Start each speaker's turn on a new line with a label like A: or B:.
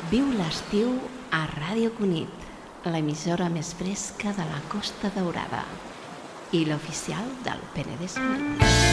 A: Viu l'estiu a Ràdio Cunit, l'emissora més fresca de la Costa Daurada i l'oficial del Penedès Martí.